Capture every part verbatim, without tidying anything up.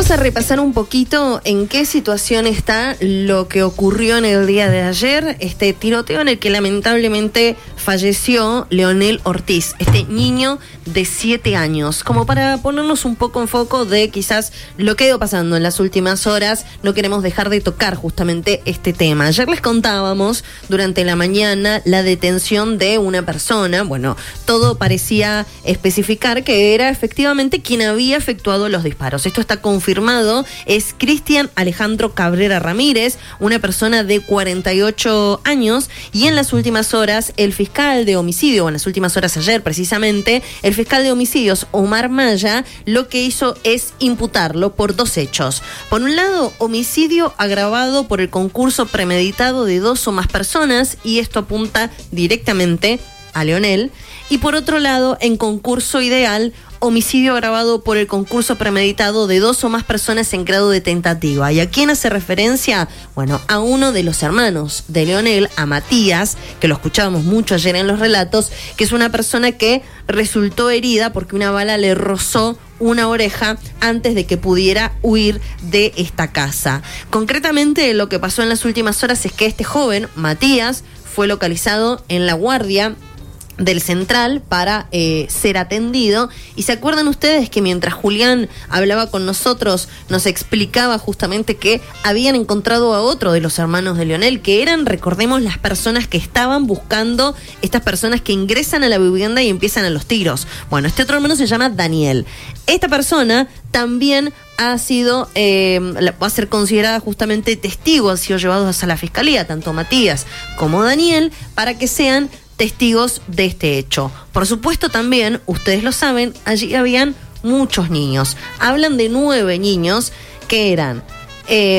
Vamos a repasar un poquito en qué situación está lo que ocurrió en el día de ayer, este tiroteo en el que lamentablemente falleció Leonel Ortiz, este niño de siete años, como para ponernos un poco en foco de quizás lo que ha ido pasando en las últimas horas. No queremos dejar de tocar justamente este tema. Ayer les contábamos durante la mañana la detención de una persona. Bueno, todo parecía especificar que era efectivamente quien había efectuado los disparos. Esto está confirmado, es Cristian Alejandro Cabrera Ramírez, una persona de cuarenta y ocho años, y en las últimas horas el fiscal de homicidio, en las últimas horas ayer precisamente, el fiscal de homicidios Omar Maya lo que hizo es imputarlo por dos hechos. Por un lado, homicidio agravado por el concurso premeditado de dos o más personas, y esto apunta directamente a Leonel, y por otro lado, en concurso ideal, homicidio agravado por el concurso premeditado de dos o más personas en grado de tentativa. ¿Y a quién hace referencia? Bueno, a uno de los hermanos de Leonel, a Matías, que lo escuchábamos mucho ayer en los relatos, que es una persona que resultó herida porque una bala le rozó una oreja antes de que pudiera huir de esta casa. Concretamente, lo que pasó en las últimas horas es que este joven, Matías, fue localizado en la guardia del Central para eh, ser atendido. Y se acuerdan ustedes que mientras Julián hablaba con nosotros, nos explicaba justamente que habían encontrado a otro de los hermanos de Leonel, que eran, recordemos, las personas que estaban buscando, estas personas que ingresan a la vivienda y empiezan a los tiros. Bueno, este otro hermano se llama Daniel. Esta persona también ha sido, eh, va a ser considerada justamente testigo, han sido llevados a la fiscalía, tanto Matías como Daniel, para que sean testigos de este hecho. Por supuesto también, ustedes lo saben, allí habían muchos niños. Hablan de nueve niños que eran eh,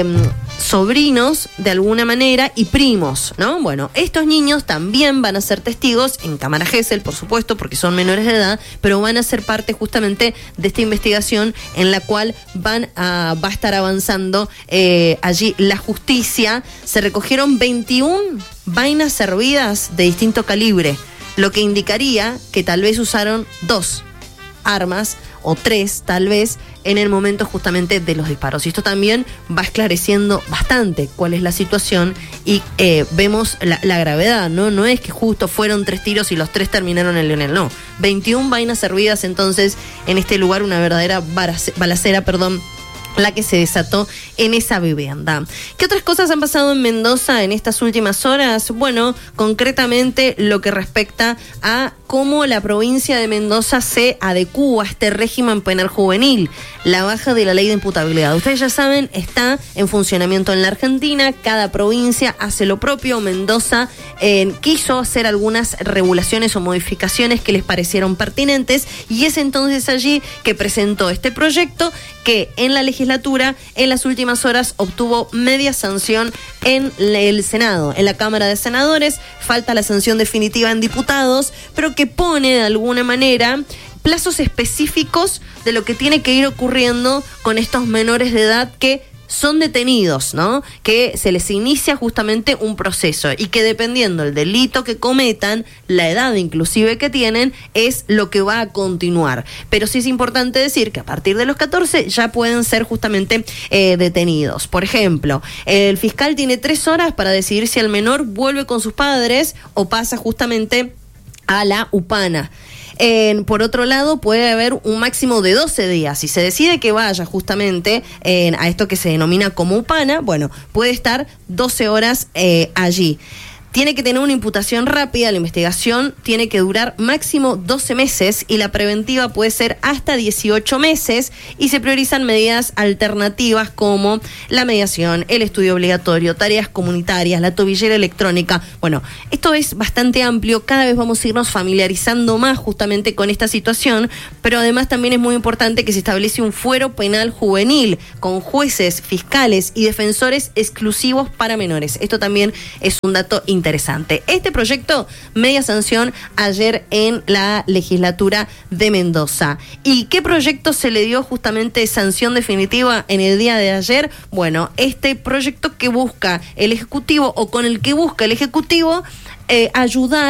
sobrinos de alguna manera y primos, ¿no? Bueno, estos niños también van a ser testigos en cámara Gesell, por supuesto, porque son menores de edad, pero van a ser parte justamente de esta investigación en la cual van a, va a estar avanzando eh, allí la justicia. Se recogieron veintiuna vainas servidas de distinto calibre, lo que indicaría que tal vez usaron dos armas o tres tal vez en el momento justamente de los disparos. Y esto también va esclareciendo bastante cuál es la situación y eh, vemos la, la gravedad, ¿no? No es que justo fueron tres tiros y los tres terminaron en Leonel, no. veintiuna vainas servidas entonces en este lugar, una verdadera balacera, perdón, la que se desató en esa vivienda. ¿Qué otras cosas han pasado en Mendoza en estas últimas horas? Bueno, concretamente lo que respecta a cómo la provincia de Mendoza se adecúa a este régimen penal juvenil, la baja de la ley de imputabilidad. Ustedes ya saben, está en funcionamiento en la Argentina, cada provincia hace lo propio. Mendoza eh, quiso hacer algunas regulaciones o modificaciones que les parecieron pertinentes, y es entonces allí que presentó este proyecto que en la legislatura en las últimas horas obtuvo media sanción en el Senado, en la Cámara de Senadores. Falta la sanción definitiva en diputados, pero que pone de alguna manera plazos específicos de lo que tiene que ir ocurriendo con estos menores de edad que son detenidos, ¿no? Que se les inicia justamente un proceso y que dependiendo del delito que cometan, la edad inclusive que tienen, es lo que va a continuar. Pero sí es importante decir que a partir de los catorce ya pueden ser justamente eh, detenidos. Por ejemplo, el fiscal tiene tres horas para decidir si el menor vuelve con sus padres o pasa justamente a la UPANA. Eh, por otro lado, puede haber un máximo de doce días. Si se decide que vaya justamente eh, a esto que se denomina como UPANA, bueno, puede estar doce horas eh, allí. Tiene que tener una imputación rápida, la investigación tiene que durar máximo doce meses y la preventiva puede ser hasta dieciocho meses, y se priorizan medidas alternativas como la mediación, el estudio obligatorio, tareas comunitarias, la tobillera electrónica. Bueno, esto es bastante amplio, cada vez vamos a irnos familiarizando más justamente con esta situación, pero además también es muy importante que se establece un fuero penal juvenil con jueces, fiscales y defensores exclusivos para menores. Esto también es un dato interesante. Interesante. Este proyecto, media sanción ayer en la legislatura de Mendoza. ¿Y qué proyecto se le dio justamente sanción definitiva en el día de ayer? Bueno, este proyecto que busca el Ejecutivo, o con el que busca el Ejecutivo, eh, ayudar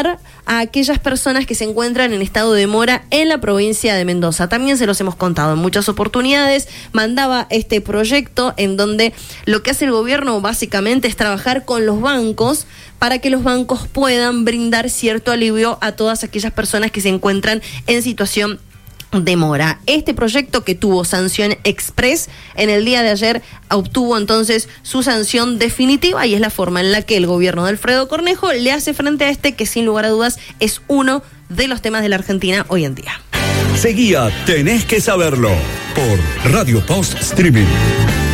a aquellas personas que se encuentran en estado de mora en la provincia de Mendoza. También se los hemos contado en muchas oportunidades. Mandaba este proyecto en donde lo que hace el gobierno básicamente es trabajar con los bancos para que los bancos puedan brindar cierto alivio a todas aquellas personas que se encuentran en situación de mora. Este proyecto, que tuvo sanción express, en el día de ayer obtuvo entonces su sanción definitiva, y es la forma en la que el gobierno de Alfredo Cornejo le hace frente a este, que sin lugar a dudas es uno de los temas de la Argentina hoy en día. Seguía Tenés que Saberlo por Radio Post Streaming.